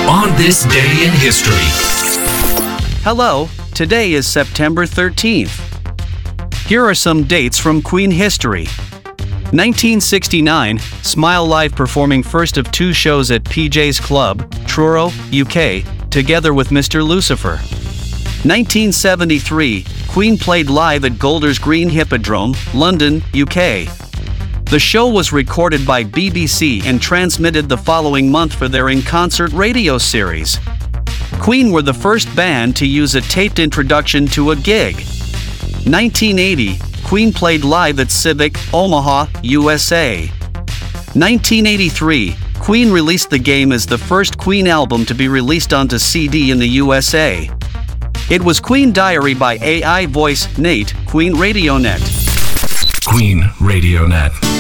On this day in history. Hello, today is September 13th. Here are some dates from Queen history. 1969, Smile Live performing first of two shows at PJ's Club, Truro, UK, together with Mr. Lucifer. 1973, Queen played live at Golders Green Hippodrome, London, UK. The show was recorded by BBC and transmitted the following month for their in-concert radio series. Queen were the first band to use a taped introduction to a gig. 1980, Queen played live at Civic, Omaha, USA. 1983, Queen released The Game as the first Queen album to be released onto CD in the USA. It was Queen Diary by AI voice Nate, Queen Radio Net. Queen Radio Net.